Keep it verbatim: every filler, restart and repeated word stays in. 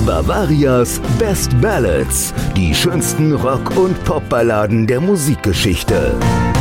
Bavarias Best Ballads. Die schönsten Rock- und Popballaden der Musikgeschichte.